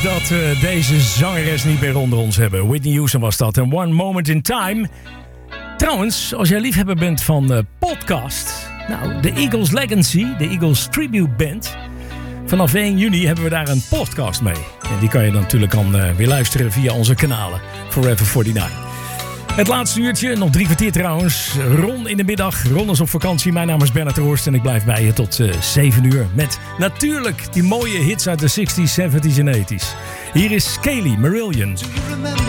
Dat we deze zangeres niet meer onder ons hebben. Whitney Houston was dat. En One Moment in Time. Trouwens, als jij liefhebber bent van podcast. Nou, de Eagles Legacy, de Eagles Tribute Band. Vanaf 1 juni hebben we daar een podcast mee. En die kan je dan natuurlijk weer luisteren via onze kanalen. Forever 49. Het laatste uurtje, nog 3 kwartier trouwens. Ron in de middag. Ron is op vakantie. Mijn naam is Bernard de Horst en ik blijf bij je tot 7 uur. Met natuurlijk die mooie hits uit de 60s, 70s en 80s. Hier is Kaylee Marillion.